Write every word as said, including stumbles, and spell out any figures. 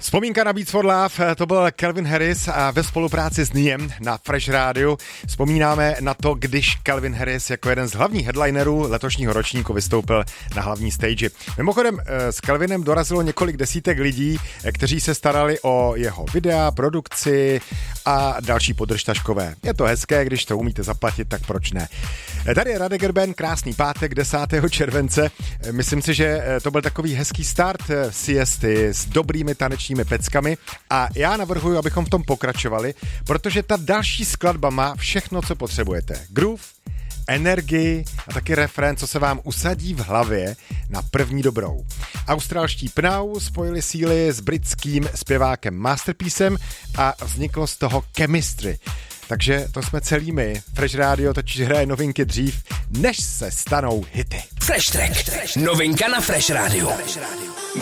Vzpomínka na Beats for Love, to byl Calvin Harris a ve spolupráci s Niem na Fresh Radio. Vzpomínáme na to, když Calvin Harris jako jeden z hlavních headlinerů letošního ročníku vystoupil na hlavní stage. Mimochodem s Calvinem dorazilo několik desítek lidí, kteří se starali o jeho videa, produkci a další podržtaškové. Je to hezké, když to umíte zaplatit, tak proč ne? Tady je Radek Erben, krásný pátek desátého července. Myslím si, že to byl takový hezký start siesty s dobrými tanečními peckami a já navrhuji, abychom v tom pokračovali, protože ta další skladba má všechno, co potřebujete. Groove, energii a taky refrén, co se vám usadí v hlavě na první dobrou. Australští Pnau spojili síly s britským zpěvákem Masterpiecem a vzniklo z toho chemistry. Takže to jsme celý my. Fresh Radio totiž hraje novinky dřív, než se stanou hity. Fresh Track. Novinka na Fresh Radio.